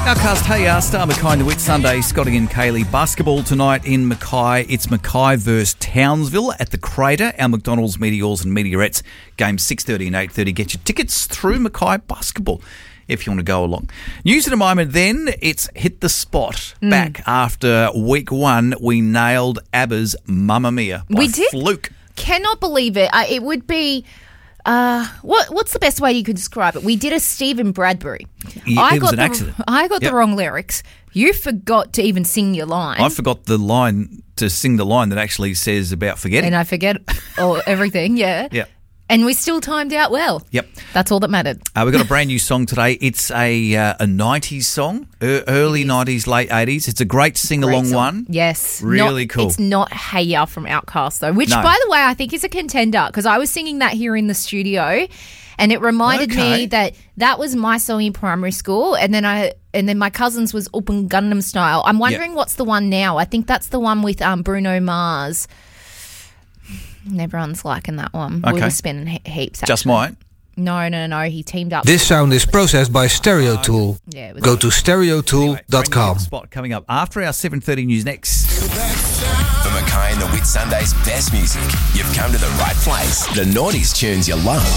Outcast, hey, Star Mackay and the Wit Sunday. Scotty and Kaylee. Basketball tonight in Mackay. It's Mackay versus Townsville at the Crater. Our McDonald's Meteors and Meteorettes. Game 6:30 and 8:30. Get your tickets through Mackay Basketball if you want to go along. News in a moment then. It's Hit the Spot. Back after week one, we nailed ABBA's Mamma Mia by We did. fluke. Cannot believe it. It would be... what's the best way you could describe it? We did a Stephen Bradbury. Yeah, it was an accident. I got the wrong lyrics. You forgot to even sing your line. I forgot the line to sing the line that actually says about forgetting. And I forget everything, yeah. Yeah. And we still timed out well. Yep. That's all that mattered. We've got a brand new song today. It's a 90s song, early 90s, late 80s. It's a great sing-along one. Yes. Really cool. It's not Hey Ya from Outkast, though, which, by the way, I think is a contender because I was singing that here in the studio and it reminded me that was my song in primary school and then my cousin's was Open Gundam Style. I'm wondering what's the one now. I think that's the one with Bruno Mars. And everyone's liking that one. Okay. We were spending heaps. Actually. Just might. No. He teamed up. This sound is processed by Stereo Tool. Yeah, Go to stereotool.com. Spot coming up after our 7:30 news next. For Mackay and the Wit Sunday's best music, you've come to the right place. The Naughties tunes you love.